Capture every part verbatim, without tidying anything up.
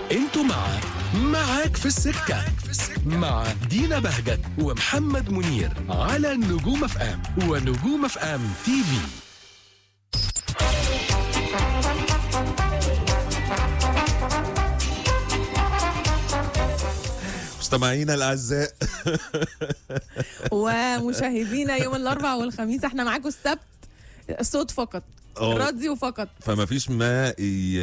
انتوا مع معاك في السكة مع دينا بهجت ومحمد منير على نجوم اف ام ونجوم اف ام تي في. مستمعينا الاعزاء ومشاهدينا يوم الاربعاء والخميس احنا معاكم السبت الصوت فقط راديو فقط، فما فيش ما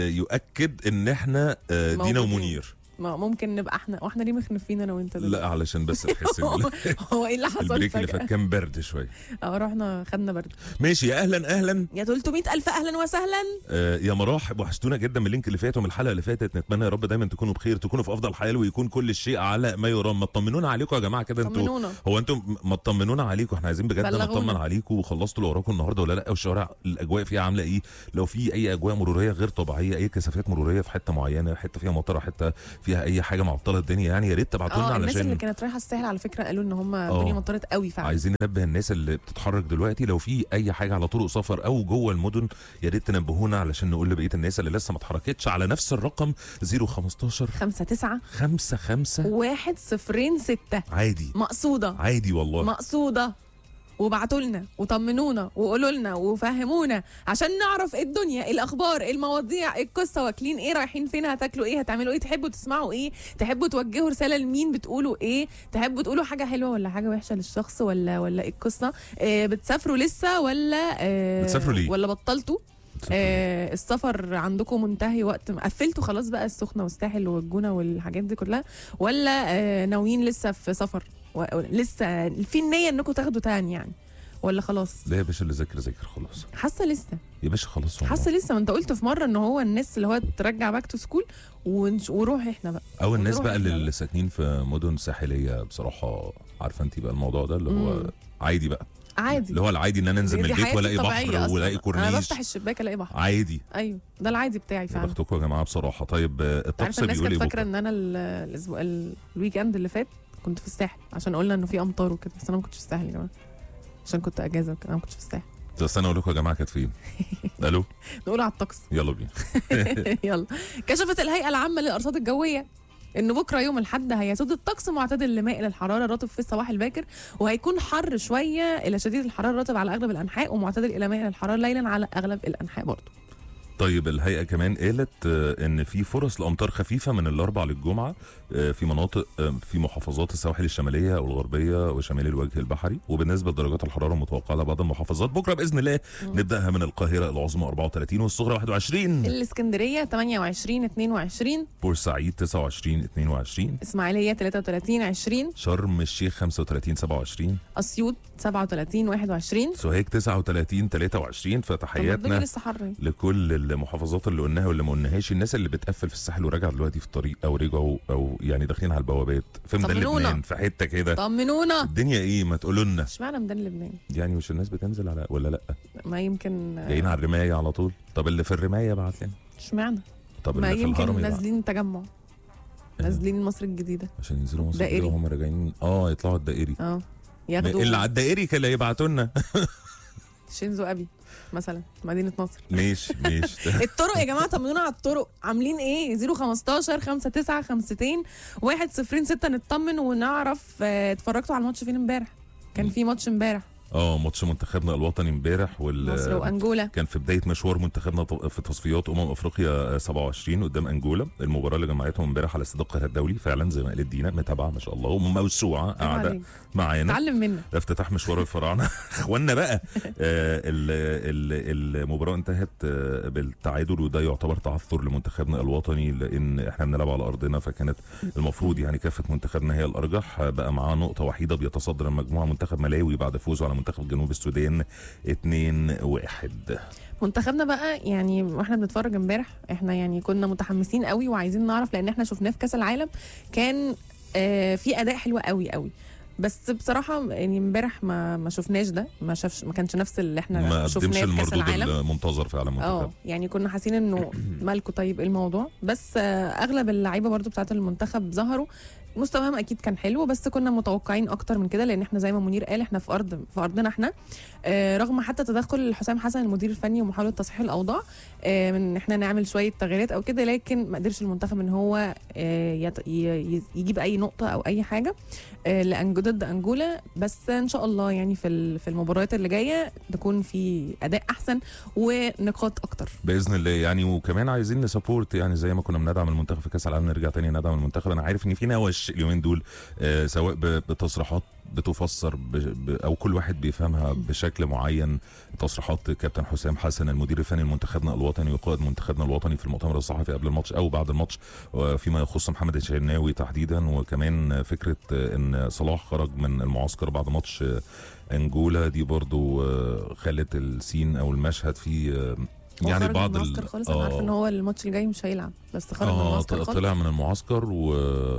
يؤكد ان احنا دينا ومنير. ما ممكن نبقى احنا واحنا ليه مخنفين انا وانت دلوقتي؟ لا علشان بس تحس هو ايه اللي حصل البريك فجأة؟ اللي فات كان برد شويه. اه رحنا خدنا برد. ماشي يا اهلا اهلا يا ثلاثمية الف اهلا وسهلا. آه يا مراحب، وحشتونا جدا من اللينك اللي فات ومن الحلقه اللي فاتت. نتمنى يا رب دايما تكونوا بخير، تكونوا في افضل حال، ويكون كل الشيء على ما يرام. ما تطمنونا عليكم يا جماعه كده. انتوا هو انتم ما تطمنونا عليكم؟ احنا عايزين بجد نطمن عليكم. وخلصتوا اللي وراكم النهارده ولا لا؟ والشوارع الاجواء فيها عامله ايه؟ لو في اي اجواء مروريه غير طبيعيه، اي كثافات مروريه في حته معينه، حته فيها مطره، حته فيها اي حاجه معطله الدنيا، يعني يا ريت تبعتوا لنا. علشان الناس اللي كانت رايحه الساحل على فكره قالوا ان هم الدنيا مطرت قوي فعلا. عايزين ننبه الناس اللي بتتحرك دلوقتي، لو في اي حاجه على طرق سفر او جوه المدن يا ريت تنبهونا، علشان نقول لبقيه الناس اللي لسه ما اتحركتش على نفس الرقم صفر خمستاشر خمسة تسعة خمسة خمسة واحد صفرين ستة. عادي مقصوده عادي والله مقصوده. وبعتوا لنا وطمنونا وقولوا لنا وفهمونا عشان نعرف ايه الدنيا، ايه الاخبار، ايه المواضيع، ايه القصه، واكلين ايه، رايحين فين، هتاكلوا ايه، هتعملوا ايه، تحبوا تسمعوا ايه، تحبوا توجهوا رساله لمين، بتقولوا ايه، تحبوا تقولوا حاجه حلوه ولا حاجه وحشه للشخص، ولا ولا ايه القصه، إيه بتسافروا لسه ولا إيه بتسافروا ليه ولا بطلتوا آه السفر عندكم منتهي وقت قفلتوا خلاص بقى السخنه والساحل والجونه والحاجات دي كلها، ولا آه ناويين لسه في سفر لسه في النيه انكم تاخدوا تاني يعني، ولا خلاص؟ لا يا باشا، اللي ذاكر ذاكر خلاص. حاسه لسه يا باشا خلاص والله. حاسه لسه. ما انت قلت في مره ان هو الناس اللي هو ترجع باك تو سكول ونروح احنا بقى، او الناس بقى اللي ساكنين في مدن ساحليه بصراحه. عارفه انت بقى الموضوع ده اللي هو مم. عادي بقى عادي، اللي هو العادي ان انا انزل من البيت والاقي بحر والاقي كورنيش. انا بفتح الشباك الاقي بحر عادي. ايوه ده العادي بتاعي فعلا. بختكم يا جماعه بصراحه. طيب الطقس بيقول ايه؟ الناس كانت فاكره بكرة. ان انا الاسبوع الويك اند اللي فات كنت في الساحل عشان قلنا انه في امطار وكده، بس انا ما كنتش في الساحل يا جماعه عشان كنت اجازه وكده، انا ما كنتش في الساحل. بس انا اقول لكم يا جماعه كانت فين؟ الو نقول على الطقس. يلا بينا. يلا. كشفت الهيئه العامه للارصاد الجويه إن بكرة يوم الأحد هيسود الطقس معتدل لمائل الحرارة رطب في الصباح الباكر، وهيكون حر شوية إلى شديد الحرارة رطب على أغلب الأنحاء، ومعتدل إلى مائل الحرارة ليلا على أغلب الأنحاء برضو. طيب الهيئة كمان قالت ان في فرص لامطار خفيفة من الاربع للجمعة في مناطق في محافظات السواحل الشمالية والغربية وشمال الوجه البحري. وبالنسبة لدرجات الحرارة المتوقعة لبعض المحافظات بكرة بإذن الله م. نبدأها من القاهرة العظمى أربعة وثلاثين والصغرى واحد وعشرين، الإسكندرية ثمانية وعشرين اثنين وعشرين، بورسعيد تسعة وعشرين اثنين وعشرين، إسماعيلية ثلاثة وثلاثين عشرين، شرم الشيخ خمسة وثلاثين سبعة وعشرين، أسيوط سبعة وثلاثين واحد وعشرين، سوهاج تسعة وثلاثين ثلاثة وعشرين. فتحياتنا لكل المحافظات اللي قلناها واللي ما قلناهاش. الناس اللي بتقفل في الساحل وراجعه دلوقتي في الطريق او رجعوا او يعني داخلين على البوابات في ميدان لبنان في حته كده، طمنونا الدنيا ايه؟ ما تقولوا لنا اشمعنى ميدان لبنان؟ يعني مش الناس بتنزل على ولا لا؟ ما يمكن جايين على الرمايه على طول. طب اللي في الرمايه بعت لنا اشمعنى؟ طب ما اللي في الهرم نازلين تجمع، نازلين مصر الجديده عشان ينزلوا مصر الجديده وهم راجعين اه يطلعوا الدائري. اه ياخدوا اللي على الدائري كان اللي يبعتوا لنا شينزو ابي مثلا مدينه نصر. ماشي ماشي. الطرق يا جماعه طمنونا على الطرق، عاملين ايه؟ صفر خمستاشر خمسة تسعة خمستين واحد صفرين ستة نطمن ونعرف. اه اتفرجتوا على الماتش فين امبارح؟ كان في ماتش امبارح اه ماتش منتخبنا الوطني امبارح وال مصر وانجولا. كان في بدايه مشوار منتخبنا في تصفيات امم افريقيا سبعة وعشرين قدام انجولا. المباراه اللي جمعتهم امبارح على استاد القاهره الدولي فعلا زي ما قالت دينا متابعه ما شاء الله وموسوعه قاعده معانا اتعلم منا افتتاح مشوار الفراعنه. اخوانا بقى آه المباراه انتهت آه بالتعادل، وده يعتبر تعثر لمنتخبنا الوطني لان احنا بنلعب على ارضنا، فكانت المفروض يعني كافه منتخبنا هي الارجح. بقى معاه نقطه وحيده بيتصدر المجموعه منتخب ملاوي بعد فوزه على منتخب جنوب السودان اتنين واحد. منتخبنا بقى يعني واحنا بنتفرج امبارح احنا يعني كنا متحمسين قوي وعايزين نعرف، لان احنا شفناه في كاس العالم كان آه في اداء حلو قوي قوي، بس بصراحه يعني امبارح ما ما شفناش ده، ما شافش ما كانش نفس اللي احنا شفناه في كاس العالم. ما المنتظر فعلا منتخب اه يعني كنا حاسين انه مالكوا طيب ايه الموضوع، بس آه اغلب اللعيبه برضو بتاعت المنتخب ظهروا مستواهم اكيد كان حلو، بس كنا متوقعين اكتر من كده، لان احنا زي ما منير قال احنا في ارض في ارضنا احنا. آه رغم حتى تدخل حسام حسن المدير الفني ومحاوله تصحيح الاوضاع آه من ان احنا نعمل شويه تغييرات او كده، لكن ما قدرش المنتخب ان هو آه يجيب اي نقطه او اي حاجه آه ضد انجولا. بس ان شاء الله يعني في في المباريات اللي جايه تكون في اداء احسن ونقاط اكتر باذن الله يعني. وكمان عايزين نسبورت يعني زي ما كنا بندعم المنتخب في كاس العالم، نرجع تاني ندعم المنتخب. انا عارف ان في نوش اليومين دول آه سواء بتصريحات بتفسر ب... ب... او كل واحد بيفهمها بشكل معين. تصريحات كابتن حسام حسن المدير الفني لمنتخبنا الوطني وقائد منتخبنا الوطني في المؤتمر الصحفي قبل الماتش او بعد الماتش فيما يخص محمد الشناوي تحديدا. وكمان فكره ان صلاح خرج من المعسكر بعد ماتش انجولا دي برضو خلت السين او المشهد فيه يعني بعض المعسكر خالص. انا عارفه ان هو الماتش الجاي مش هيلعب، بس خرج من المعسكر خالص. طلع من المعسكر و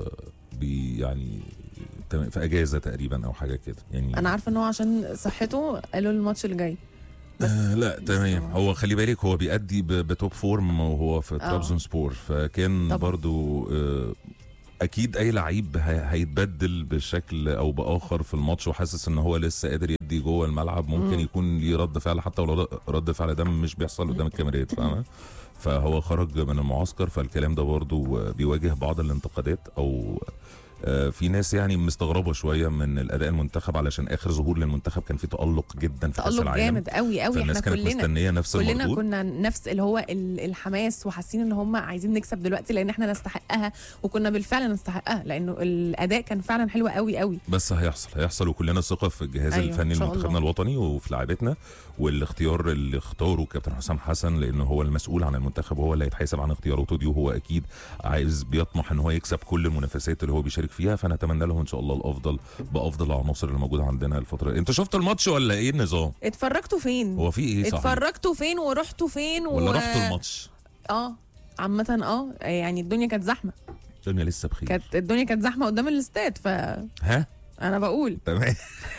بي يعني في اجازه تقريبا او حاجه كده يعني. انا عارفه ان هو عشان صحته قالوا الماتش اللي جاي. آه لا تمام. هو خلي بالك هو بيأدي بتوب فورم وهو في ترابزون سبور، فكان طبعا. برضو آه اكيد اي لعيب هيتبدل بشكل او باخر في الماتش وحاسس ان هو لسه قادر يدي جوه الملعب، ممكن مم. يكون ليه رد فعل حتى ولو رد فعل ده مش بيحصل قدام الكاميرات، فاهمه؟ فهو خرج من المعسكر، فالكلام ده برضو بيواجه بعض الانتقادات او في ناس يعني مستغربه شويه من الاداء المنتخب علشان اخر ظهور للمنتخب كان في تالق جدا في كاس العالم، تالق جامد قوي قوي. احنا كانت كلنا مستنيه نفس كلنا المردود. كنا نفس اللي هو الحماس وحاسين ان هم عايزين نكسب دلوقتي لان احنا نستحقها، وكنا بالفعل نستحقها لانه الاداء كان فعلا حلو قوي قوي. بس هيحصل هيحصل وكلنا ثقه في الجهاز أيوة الفني لمنتخبنا الوطني وفي لاعبتنا، والاختيار اللي اختاره كابتن حسام حسن لانه هو المسؤول عن المنتخب وهو اللي هيتحاسب عن اختياراته دي، وهو اكيد عايز بيطمح ان هو يكسب كل المنافسات اللي هو بيشارك فيها. فنتمنى له ان شاء الله الافضل بافضل العناصر اللي موجوده عندنا الفتره. انت شفت الماتش ولا ايه النظام؟ اتفرجتوا فين؟ هو في ايه صحيح؟ اتفرجتوا فين ورحتوا فين و... ولا رحتوا الماتش؟ اه عامه اه يعني الدنيا كانت زحمه. الدنيا لسه بخير. كانت الدنيا كانت زحمه قدام الاستاد. ف ها انا بقول تمام.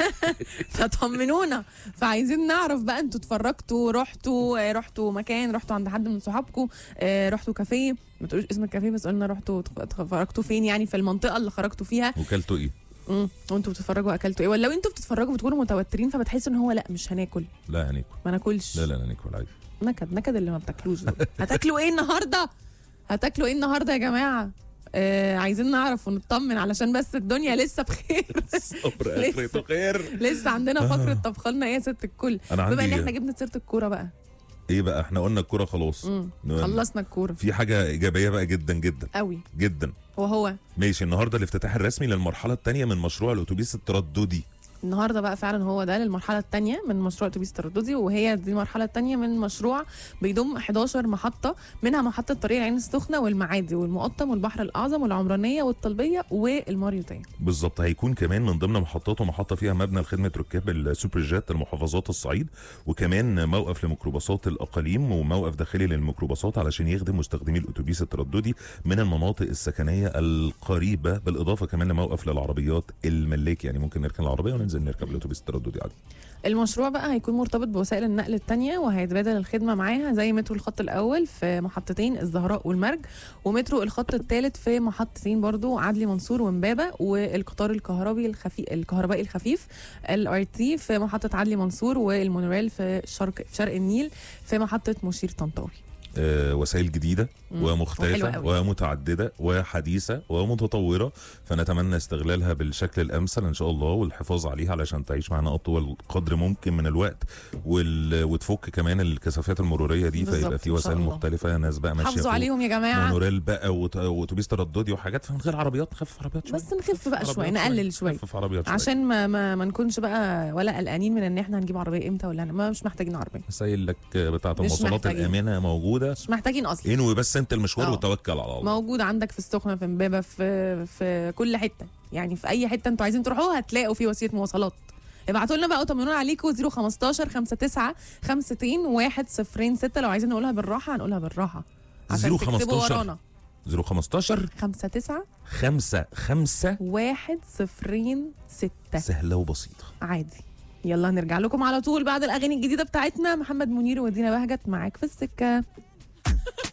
فطمنونا، فعايزين نعرف بقى انتوا اتفرجتوا رحتوا رحتوا مكان، رحتوا عند حد من صحابكم، رحتوا كافيه، ما تقولوش اسم الكافيه بس قلنا رحتوا اتفرجتوا فين يعني في المنطقه اللي خرجتوا فيها، وكلتوا ايه؟ امم وانتوا بتتفرجوا اكلتوا ايه؟ ولا لو انتوا بتتفرجوا بتكونوا متوترين فبتحسوا ان هو لا مش هناكل؟ لا هناكل. ما ناكلش. لا لا ناكل عادي. نكد نكد اللي ما بتاكلوش ده. هتاكلوا ايه النهارده؟ هتاكلوا ايه النهارده يا جماعه؟ آه عايزين نعرف ونطمن علشان بس الدنيا لسه بخير. صبر اخرته خير. لسه عندنا فقره طبخلنا ايه يا ست الكل. بما ان احنا جبنا سيره الكوره بقى، ايه بقى؟ احنا قلنا الكوره خلاص. خلصنا الكوره. في حاجه ايجابيه بقى جدا جدا قوي جدا، وهو ماشي النهارده الافتتاح الرسمي للمرحله الثانيه من مشروع الاتوبيس الترددي. النهارده بقى فعلا هو ده للمرحله الثانيه من مشروع الاتوبيس الترددي، وهي دي المرحله الثانيه من مشروع بيضم احداشر محطه، منها محطه طريق العين السخنه والمعادي والمقطم والبحر الاعظم والعمرانيه والطلبيه والماريوتيه. بالظبط. هيكون كمان من ضمن محطاته محطه فيها مبنى لخدمه ركاب السوبر جيت لمحافظات الصعيد، وكمان موقف لميكروباصات الاقاليم وموقف داخلي للميكروباصات علشان يخدم مستخدمي الاتوبيس الترددي من المناطق السكنيه القريبه، بالاضافه كمان لموقف للعربيات الملاك، يعني ممكن نركن العربيه وننزل نركب الاتوبيس الترددي عادي. المشروع بقى هيكون مرتبط بوسائل النقل التانية وهيتبادل الخدمة معاها، زي مترو الخط الأول في محطتين الزهراء والمرج، ومترو الخط الثالث في محطتين برضو عدلي منصور ومبابة، والقطار الكهربي الخفيف الكهربائي الخفيف ال آر تي في محطة عدلي منصور، والمونوريل في شرق في شرق النيل في محطة مشير طنطاوي. آه وسائل جديدة ومختلفة ومتعددة وحديثة ومتطورة، فنتمنى استغلالها بالشكل الأمثل إن شاء الله والحفاظ عليها علشان تعيش معنا أطول قدر ممكن من الوقت، وال... وتفك كمان الكثافات المرورية دي، فيبقى في وسائل مختلفة، ناس بقى ماشية حافظوا عليهم يا جماعة، مونوريل بقى وأتوبيس ترددي وحاجات، فمن غير عربيات نخفف عربيات شوية، بس نخف بقى شوية، نقلل شوية عشان ما ما, ما نكونش بقى ولا قلقانين من إن إحنا هنجيب عربية إمتى ولا ما مش محتاجين عربية. سايل لك بتاعة المواصلات الآمنة موجودة، مش محتاجين اصلا، انوي بس انت المشوار أوه. وتوكل على الله. موجود عندك في السخنه، في امبابه، في في كل حته، يعني في اي حته انتوا عايزين تروحوها هتلاقوا في وسيله مواصلات. ابعتوا لنا بقى وطمنونا عليكم صفر خمستاشر خمسة تسعة خمسة اتنين واحد صفر ستة، لو عايزين نقولها بالراحه هنقولها بالراحه عشان تكتبوا ورانا. صفر خمستاشر خمسة تسعة خمسة خمسة واحد صفر ستة. سهله وبسيطه عادي. يلا نرجع لكم على طول بعد الاغاني الجديده بتاعتنا. محمد منير ودينا بهجت معاك في السكه.